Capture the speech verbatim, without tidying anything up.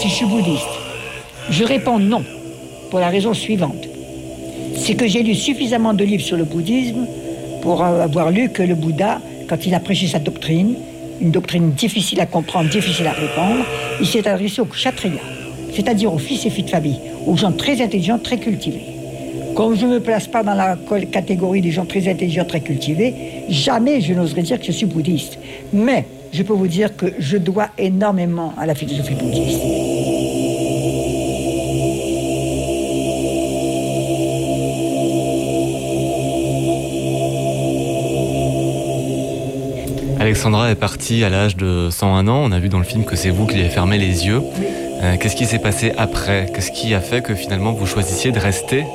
si je suis bouddhiste. Je réponds non, pour la raison suivante. C'est que j'ai lu suffisamment de livres sur le bouddhisme pour avoir lu que le Bouddha, quand il a prêché sa doctrine, une doctrine difficile à comprendre, difficile à répandre, il s'est adressé aux kshatriyas, c'est-à-dire aux fils et filles de famille, aux gens très intelligents, très cultivés. Comme je ne me place pas dans la catégorie des gens très intelligents, très cultivés, jamais je n'oserais dire que je suis bouddhiste. Mais je peux vous dire que je dois énormément à la philosophie bouddhiste. Alexandra est partie à l'âge de cent un ans. On a vu dans le film que c'est vous qui lui avez fermé les yeux. Euh, qu'est-ce qui s'est passé après ? Qu'est-ce qui a fait que finalement vous choisissiez de rester